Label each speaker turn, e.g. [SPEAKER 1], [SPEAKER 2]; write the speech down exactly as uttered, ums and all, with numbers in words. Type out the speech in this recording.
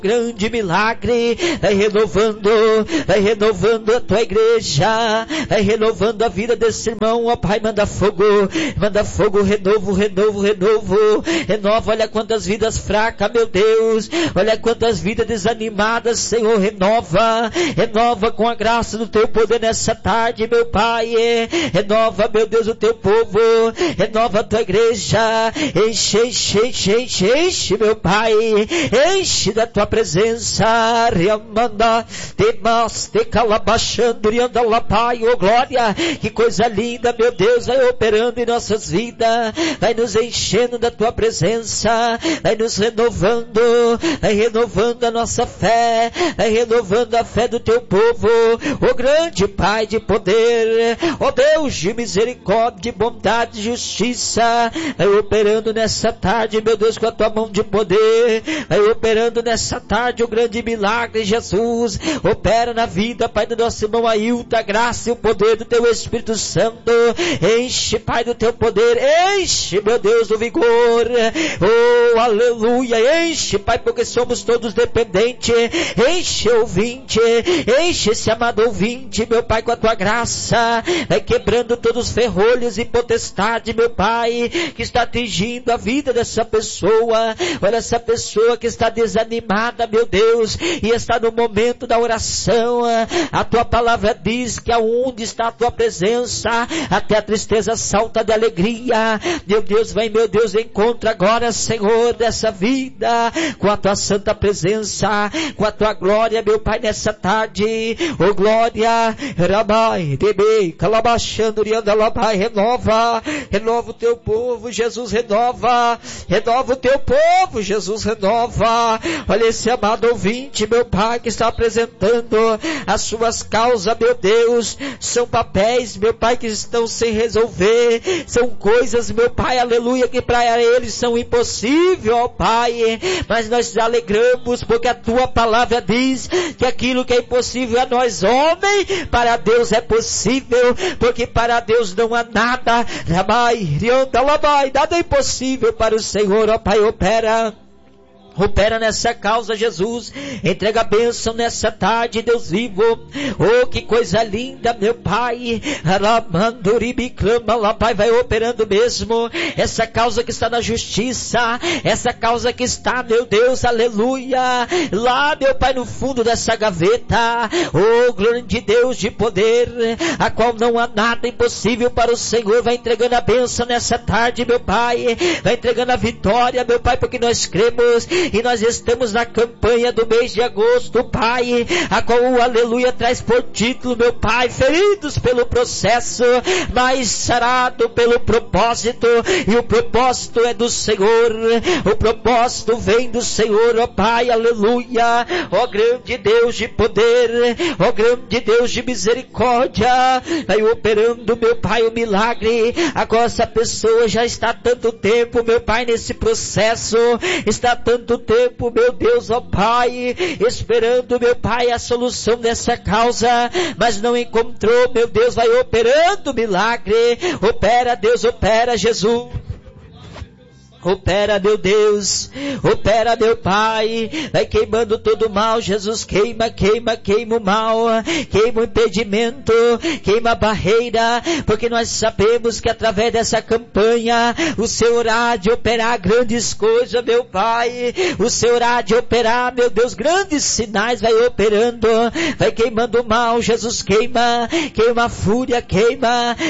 [SPEAKER 1] grande milagre, vai renovando, vai renovando a tua igreja, vai renovando a vida desse irmão, ó Pai, manda fogo, manda fogo, renovo, renovo, renovo, renova, olha quantas vidas fracas, meu Deus, olha quantas vidas desanimadas, Senhor, renova, renova com a graça do teu poder nessa tarde, meu Pai, renova, meu Deus, o teu povo, renova a tua igreja, enche, enche, enche, enche, enche, meu Pai, enche da tua presença, Riamanda, Temas, Tecalabachando, Rianda Lapai, oh glória, que coisa linda, meu Deus, vai operando em nossas vidas, vai nos enchendo da tua presença, vai nos renovando, vai renovando a nossa fé, vai renovando a fé do teu povo, oh grande Pai de poder, oh Deus de misericórdia, de bondade, de justiça, vai operando nessa tarde, meu Deus, com a tua mão de poder, vai operando nessa tarde o grande milagre, Jesus, opera na vida, Pai, do nosso irmão Ailton, a graça e o poder do teu Espírito Santo, enche, Pai, do teu poder, enche, meu Deus, do vigor, oh, aleluia, enche, Pai, porque somos todos dependentes, enche, ouvinte, enche esse amado ouvinte, meu Pai, com a tua graça, vai quebrando todos os ferrolhos e potestade, meu Pai, que está atingindo a vida dessa pessoa, olha essa pessoa que está desanimada, meu Deus, e está no momento da oração, a tua palavra diz que aonde está a tua presença, até a tristeza salta de alegria, meu Deus, vai, meu Deus, encontra agora, Senhor, dessa vida, com a tua santa presença, com a tua glória, meu Pai, nessa tarde, oh glória, Rabai, Debei, Calabachando, Riandalabai, renova, renova o teu povo, Jesus, renova, renova o teu povo, Jesus, renova, olha esse amado ouvinte, meu Pai, que está apresentando as suas causas, meu Deus, são papéis, meu Pai, que estão sem resolver, são coisas, meu Pai, aleluia, que para eles são impossíveis, ó Pai, mas nós nos alegramos, porque a tua palavra diz que aquilo que é impossível a nós, homem, para Deus é possível, porque para Deus não há nada, nada é impossível para o Senhor, ó Pai, opera. Opera nessa causa, Jesus, entrega a bênção nessa tarde, Deus vivo, oh que coisa linda, meu Pai, Pai, vai operando mesmo, essa causa que está na justiça, essa causa que está, meu Deus, aleluia, lá, meu Pai, no fundo dessa gaveta, oh grande Deus de poder, a qual não há nada impossível para o Senhor, vai entregando a bênção nessa tarde, meu Pai, vai entregando a vitória, meu Pai, porque nós cremos, e nós estamos na campanha do mês de agosto, Pai, a qual o aleluia traz por título, meu Pai, feridos pelo processo, mas sarado pelo propósito, e o propósito é do Senhor, o propósito vem do Senhor, ó Pai, aleluia, ó grande Deus de poder, ó grande Deus de misericórdia, vai operando, meu Pai, o milagre, agora essa pessoa já está há tanto tempo, meu Pai, nesse processo, está há tanto tempo, meu Deus, ó Pai, esperando, meu Pai, a solução dessa causa, mas não encontrou, meu Deus, vai operando milagre, opera Deus, opera Jesus. Opera, meu Deus, opera, meu Pai, vai queimando todo o mal, Jesus, queima, queima, queima o mal, queima o impedimento, queima a barreira, porque nós sabemos que através dessa campanha, o Senhor há de operar grandes coisas, meu Pai, o Senhor há de operar, meu Deus, grandes sinais, vai operando, vai queimando o mal, Jesus, queima, queima a fúria, queima,